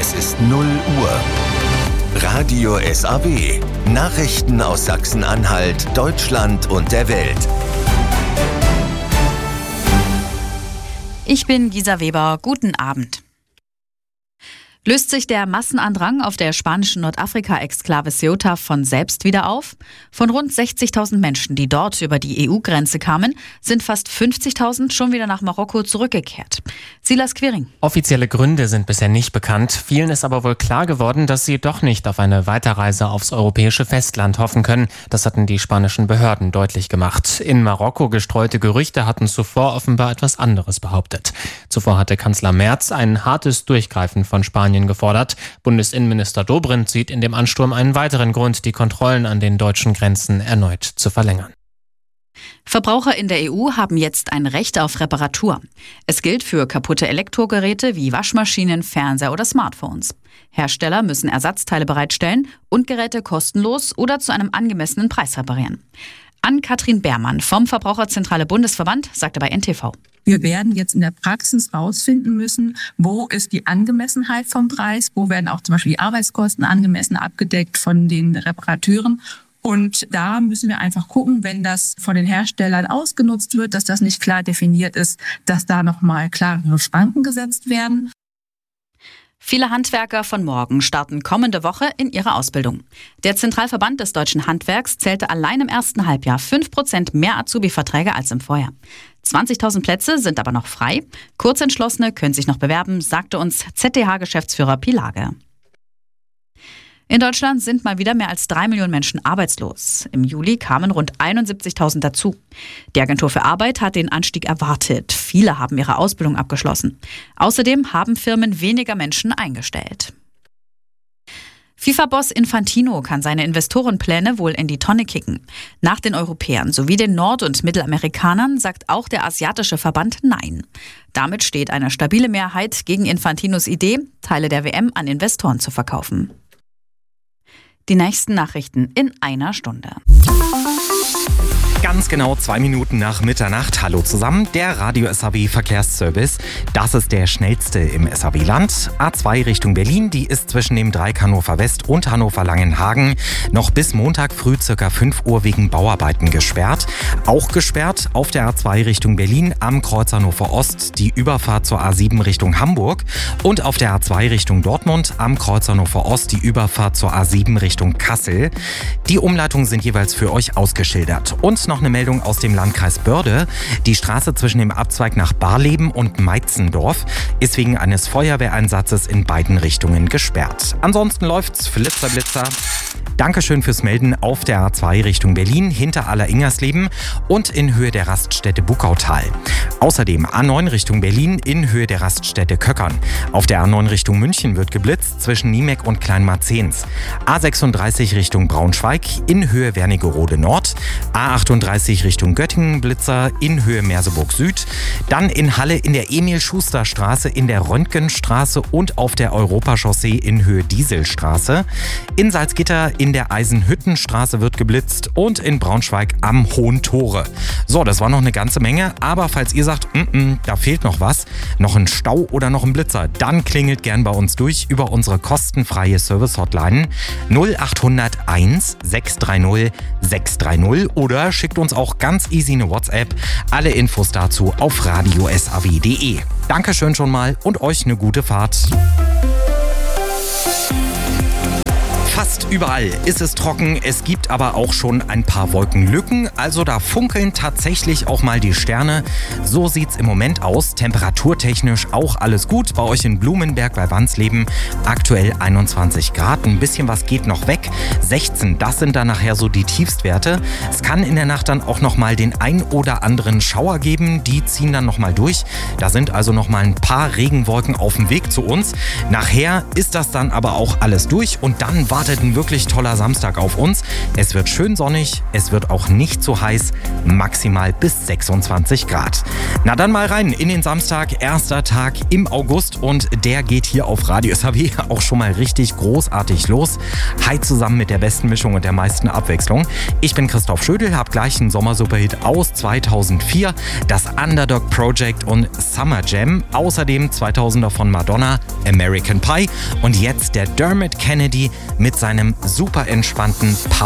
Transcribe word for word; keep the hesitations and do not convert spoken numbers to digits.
Es ist null Uhr. Radio S A W. Nachrichten aus Sachsen-Anhalt, Deutschland und der Welt. Ich bin Gisa Weber. Guten Abend. Löst sich der Massenandrang auf der spanischen Nordafrika-Exklave Ceuta von selbst wieder auf? Von rund sechzigtausend Menschen, die dort über die E U-Grenze kamen, sind fast fünfzigtausend schon wieder nach Marokko zurückgekehrt. Silas Quiring. Offizielle Gründe sind bisher nicht bekannt. Vielen ist aber wohl klar geworden, dass sie doch nicht auf eine Weiterreise aufs europäische Festland hoffen können. Das hatten die spanischen Behörden deutlich gemacht. In Marokko gestreute Gerüchte hatten zuvor offenbar etwas anderes behauptet. Zuvor hatte Kanzler Merz ein hartes Durchgreifen von Spanien gefordert. Bundesinnenminister Dobrindt sieht in dem Ansturm einen weiteren Grund, die Kontrollen an den deutschen Grenzen erneut zu verlängern. Verbraucher in der E U haben jetzt ein Recht auf Reparatur. Es gilt für kaputte Elektrogeräte wie Waschmaschinen, Fernseher oder Smartphones. Hersteller müssen Ersatzteile bereitstellen und Geräte kostenlos oder zu einem angemessenen Preis reparieren. Ann-Kathrin Beermann vom Verbraucherzentrale Bundesverband sagte bei N T V. Wir werden jetzt in der Praxis rausfinden müssen, wo ist die Angemessenheit vom Preis, wo werden auch zum Beispiel die Arbeitskosten angemessen abgedeckt von den Reparateuren. Und da müssen wir einfach gucken, wenn das von den Herstellern ausgenutzt wird, dass das nicht klar definiert ist, dass da nochmal klare Schranken gesetzt werden. Viele Handwerker von morgen starten kommende Woche in ihre Ausbildung. Der Zentralverband des deutschen Handwerks zählte allein im ersten Halbjahr fünf Prozent mehr Azubi-Verträge als im Vorjahr. zwanzigtausend Plätze sind aber noch frei. Kurzentschlossene können sich noch bewerben, sagte uns Z D H-Geschäftsführer Pilage. In Deutschland sind mal wieder mehr als drei Millionen Menschen arbeitslos. Im Juli kamen rund einundsiebzigtausend dazu. Die Agentur für Arbeit hat den Anstieg erwartet. Viele haben ihre Ausbildung abgeschlossen. Außerdem haben Firmen weniger Menschen eingestellt. FIFA-Boss Infantino kann seine Investorenpläne wohl in die Tonne kicken. Nach den Europäern sowie den Nord- und Mittelamerikanern sagt auch der asiatische Verband Nein. Damit steht eine stabile Mehrheit gegen Infantinos Idee, Teile der W M an Investoren zu verkaufen. Die nächsten Nachrichten in einer Stunde. Ganz genau zwei Minuten nach Mitternacht. Hallo zusammen, der Radio S A W Verkehrsservice. Das ist der schnellste im S A W-Land. A zwei Richtung Berlin, die ist zwischen dem Dreieck Hannover West und Hannover Langenhagen noch bis Montag früh ca. fünf Uhr wegen Bauarbeiten gesperrt. Auch gesperrt auf der A zwei Richtung Berlin am Kreuz Hannover Ost die Überfahrt zur A sieben Richtung Hamburg und auf der A zwei Richtung Dortmund am Kreuz Hannover Ost die Überfahrt zur A sieben Richtung Kassel. Die Umleitungen sind jeweils für euch ausgeschildert. Und noch eine Meldung aus dem Landkreis Börde. Die Straße zwischen dem Abzweig nach Barleben und Meitzendorf ist wegen eines Feuerwehreinsatzes in beiden Richtungen gesperrt. Ansonsten läuft's Flitzer Blitzer. Dankeschön fürs Melden auf der A zwei Richtung Berlin hinter Aller-Ingersleben und in Höhe der Raststätte Buckautal. Außerdem A neun Richtung Berlin in Höhe der Raststätte Köckern. Auf der A neun Richtung München wird geblitzt zwischen Niemek und Kleinmarzens. A sechsunddreißig Richtung Braunschweig in Höhe Wernigerode Nord. A achtunddreißig Richtung Göttingen Blitzer in Höhe Merseburg Süd. Dann in Halle in der Emil-Schuster-Straße, in der Röntgenstraße und auf der Europachaussee in Höhe Dieselstraße. In Salzgitter in der Eisenhüttenstraße wird geblitzt und in Braunschweig am Hohen Tore. So, das war noch eine ganze Menge, aber falls ihr sagt, mm -mm, da fehlt noch was, noch ein Stau oder noch ein Blitzer, dann klingelt gern bei uns durch über unsere kostenfreie Service-Hotline null acht null eins sechs drei null sechs drei null oder schickt uns auch ganz easy eine WhatsApp. Alle Infos dazu auf radio s a w punkt d e. Dankeschön schon mal und euch eine gute Fahrt. Fast überall ist es trocken, es gibt aber auch schon ein paar Wolkenlücken, also da funkeln tatsächlich auch mal die Sterne. So sieht's im Moment aus, temperaturtechnisch auch alles gut. Bei euch in Blumenberg bei Wansleben aktuell einundzwanzig Grad, ein bisschen was geht noch weg. sechzehn, das sind dann nachher so die Tiefstwerte. Es kann in der Nacht dann auch nochmal den ein oder anderen Schauer geben, die ziehen dann nochmal durch. Da sind also nochmal ein paar Regenwolken auf dem Weg zu uns. Nachher ist das dann aber auch alles durch und dann war wartet ein wirklich toller Samstag auf uns. Es wird schön sonnig, es wird auch nicht zu heiß, maximal bis sechsundzwanzig Grad. Na dann mal rein in den Samstag, erster Tag im August und der geht hier auf Radio S A W auch schon mal richtig großartig los. Hi zusammen mit der besten Mischung und der meisten Abwechslung. Ich bin Christoph Schödel, habe gleich einen Sommersuperhit aus zweitausendvier, das Underdog Project und Summer Jam. Außerdem zweitausender von Madonna, American Pie und jetzt der Dermot Kennedy mit seinem super entspannten Power